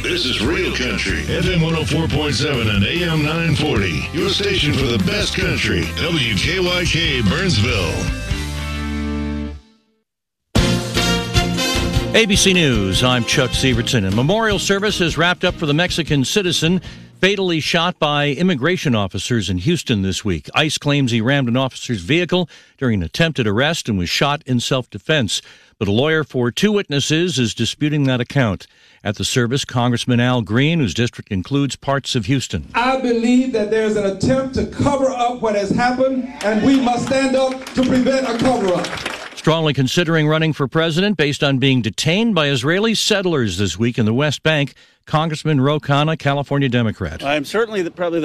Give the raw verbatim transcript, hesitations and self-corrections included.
This is Real Country, F M one oh four point seven and A M nine forty. Your station for the best country, W K Y K Burnsville. A B C News, I'm Chuck Sievertson. A memorial service is wrapped up for the Mexican citizen fatally shot by immigration officers in Houston this week. ICE claims he rammed an officer's vehicle during an attempted arrest and was shot in self-defense. But a lawyer for two witnesses is disputing that account. At the service, Congressman Al Green, whose district includes parts of Houston. I believe that there's an attempt to cover up what has happened, and we must stand up to prevent a cover-up. Strongly considering running for president based on being detained by Israeli settlers this week in the West Bank, Congressman Ro Khanna, California Democrat. I'm certainly the, probably the